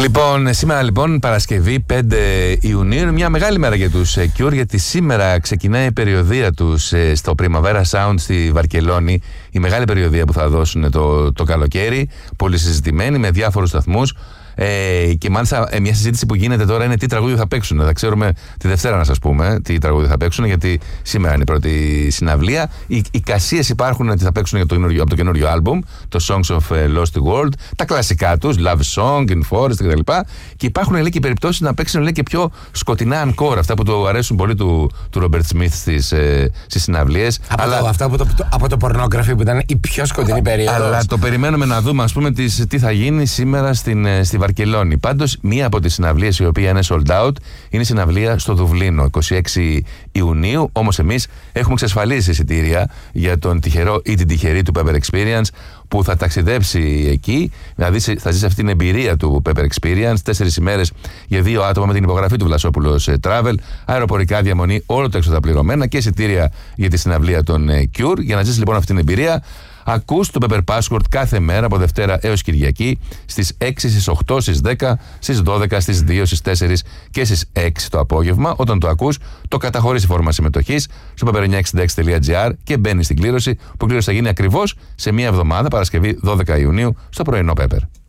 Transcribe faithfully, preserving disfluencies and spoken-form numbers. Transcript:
Λοιπόν, σήμερα λοιπόν Παρασκευή πέντε Ιουνίου είναι μια μεγάλη μέρα για τους Cure, γιατί σήμερα ξεκινάει η περιοδεία τους στο Primavera Sound στη Βαρκελόνη, η μεγάλη περιοδεία που θα δώσουν το, το καλοκαίρι, πολύ συζητημένη με διάφορους σταθμούς. Ε, και μάλιστα ε, μια συζήτηση που γίνεται τώρα είναι τι τραγούδια θα παίξουν. Θα ξέρουμε τη Δευτέρα, να σας πούμε, τι τραγούδια θα παίξουν, γιατί σήμερα είναι η πρώτη συναυλία. Οι, οι κασίες υπάρχουν ότι θα παίξουν για το, από το καινούριο άλμπουμ, το Songs of Lost World, τα κλασικά τους, Love Song, In Forest κτλ. Και υπάρχουν, λέει, και περιπτώσεις να παίξουν, λέει, και πιο σκοτεινά encore, αυτά που του αρέσουν πολύ του, του Robert Smith στις, ε, στις συναυλίες. Από, αλλά, το, αυτά από το, από το πορνόγραφι που ήταν η πιο σκοτεινή περίοδος. Αλλά το περιμένουμε να δούμε, ας πούμε, τις, τι θα γίνει σήμερα στην, στη Βαρκελόνη. Πάντως, μία από τις συναυλίες η οποία είναι sold out είναι η συναυλία στο Δουβλίνο, είκοσι έξι Ιουνίου. Όμως, εμείς έχουμε εξασφαλίσει εισιτήρια για τον τυχερό ή την τυχερή του Pepper Experience που θα ταξιδέψει εκεί, δηλαδή θα ζήσει αυτή την εμπειρία του Pepper Experience, τέσσερις ημέρες για δύο άτομα με την υπογραφή του Βλασόπουλος Travel, αεροπορικά διαμονή, όλο το έξοδα πληρωμένα και εισιτήρια για τη συναυλία των Cure. Για να ζήσει λοιπόν αυτή την εμπειρία, ακούς το Pepper Passport κάθε μέρα από Δευτέρα έως Κυριακή στις έξι, στις οκτώ, στις δέκα, στις δώδεκα, στις δύο, στις τέσσερις και στις έξι το απόγευμα. Όταν το ακούς, το καταχωρείς η φόρμα συμμετοχής στο πεπερ εννιακόσια εξήντα έξι τελεία τζι άρ και μπαίνεις στην κλήρωση, που η κλήρωση θα γίνει ακριβώς σε μία εβδομάδα, Παρασκευή δώδεκα Ιουνίου, στο πρωινό Pepper.